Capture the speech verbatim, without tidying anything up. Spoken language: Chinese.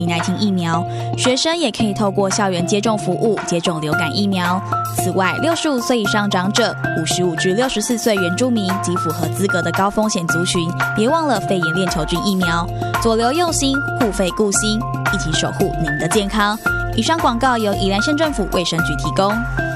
十九 疫苗，学生也可以透过校园接种服务接种流感疫苗。此外，六十五岁以上长者、五十五至六十四岁原住民及符合资格的高风险族群，别忘了肺炎链球菌疫苗。左流右心，护肺顾心，一起守护您的健康。以上广告由宜兰县政府卫生局提供。